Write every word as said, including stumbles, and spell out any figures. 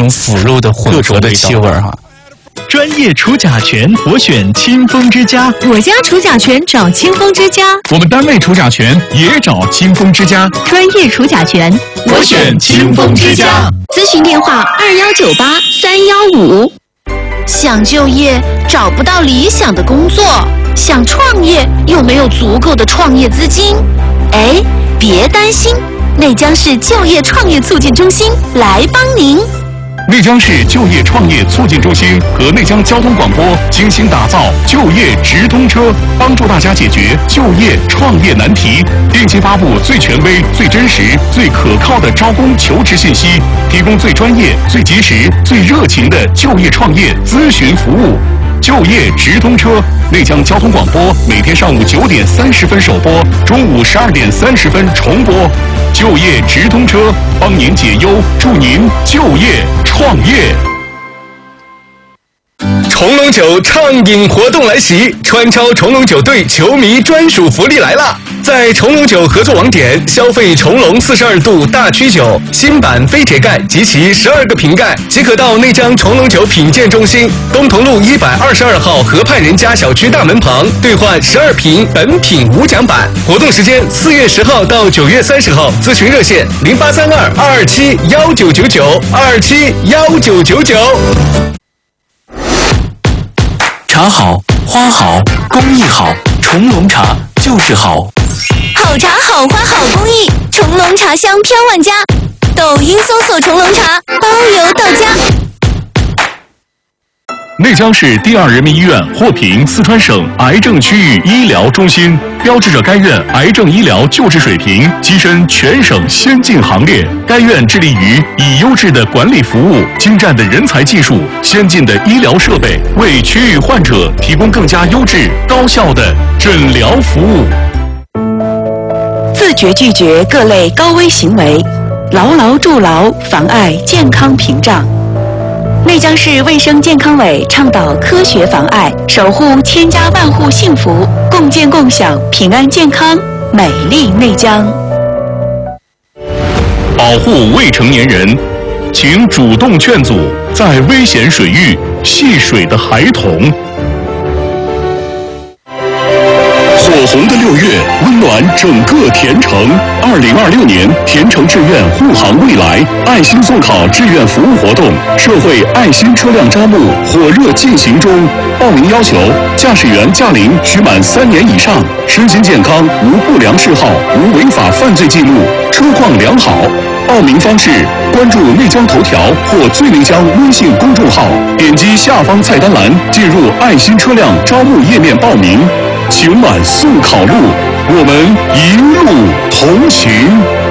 种腐肉的混合的气味哈。 专业除甲醛，我选清风之家。 我家除甲醛找清风之家。 我们单位除甲醛也找清风之家。 专业除甲醛， 我选清风之家。 咨询电话二幺九八三幺五。 想就业找不到理想的工作，想创业又没有足够的创业资金。哎，别担心，内江市就业创业促进中心来帮您。 内江市就业创业促进中心和内江交通广播精心打造就业直通车，帮助大家解决就业创业难题，定期发布最权威、最真实、最可靠的招工求职信息，提供最专业、最及时、最热情的就业创业咨询服务。就业直通车，内江交通广播每天上午九点三十分首播，中午十二点三十分重播。就业直通车，帮您解忧，助您就业创业。 重龙酒畅饮活动来袭，川超重龙酒队球迷专属福利来了！在重龙酒合作网点消费重龙四十二度大曲酒新版非铁盖及其十二个瓶盖，即可到内江重龙酒品鉴中心东同路一百二十二号河畔人家小区大门旁兑换十二瓶本品无奖版。活动时间四月十号到九月三十号，咨询热线零八三二二二七幺九九九二二七幺九九九。 茶好，花好，工艺好，重龙茶就是好。 好茶好花好工艺，重龙茶香飘万家。抖音搜索重龙茶，包邮到家。 内江市第二人民医院获评四川省癌症区域医疗中心，标志着该院癌症医疗救治水平跻身全省先进行列。该院致力于以优质的管理服务、精湛的人才技术、先进的医疗设备，为区域患者提供更加优质、高效的诊疗服务。 自觉拒绝各类高危行为，牢牢筑牢妨碍健康屏障。内江市卫生健康委倡导科学防癌，守护千家万户幸福，共建共享平安健康美丽内江。 保护未成年人，请主动劝阻在危险水域戏水的孩童。火红的六月，温暖整个田城。二零二六年田城志愿护航未来爱心送考志愿服务活动，社会爱心车辆招募火热进行中。报名要求：驾驶员驾龄需满三年以上，身心健康，无不良嗜好，无违法犯罪记录，车况良好。报名方式：关注内江头条或最内江微信公众号，点击下方菜单栏，进入爱心车辆招募页面报名。请满送考路，我们一路同行。